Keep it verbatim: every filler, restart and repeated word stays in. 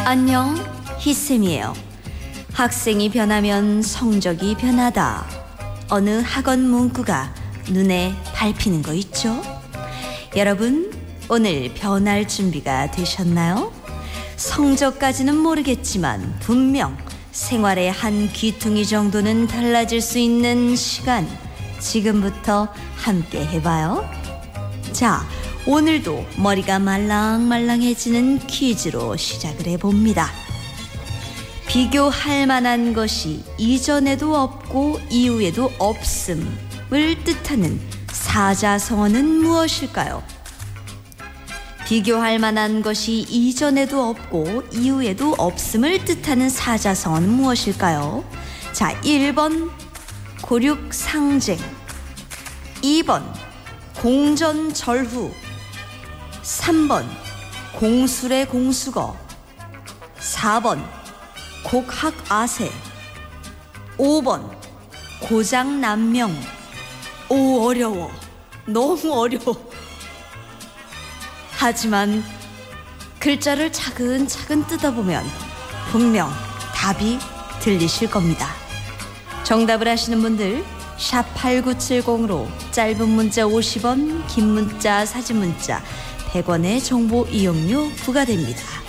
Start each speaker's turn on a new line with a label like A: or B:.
A: 안녕, 희쌤이에요. 학생이 변하면 성적이 변하다. 어느 학원 문구가 눈에 밟히는 거 있죠? 여러분, 오늘 변할 준비가 되셨나요? 성적까지는 모르겠지만 분명 생활의 한 귀퉁이 정도는 달라질 수 있는 시간, 지금부터 함께 해봐요. 자, 오늘도 머리가 말랑말랑해지는 퀴즈로 시작을 해봅니다. 비교할 만한 것이 이전에도 없고 이후에도 없음을 뜻하는 사자성어는 무엇일까요? 비교할 만한 것이 이전에도 없고 이후에도 없음을 뜻하는 사자성어는 무엇일까요? 자, 일 번 고륙상쟁, 이 번 공전절후, 삼 번 공술의 공수거, 사 번 곡학아세, 오 번 고장난명. 오, 어려워. 너무 어려워. 하지만 글자를 차근차근 뜯어보면 분명 답이 들리실 겁니다. 정답을 아시는 분들 샵 팔구칠공으로 짧은 문자 오십 원, 긴 문자, 사진 문자 백 원의 정보 이용료 부과됩니다.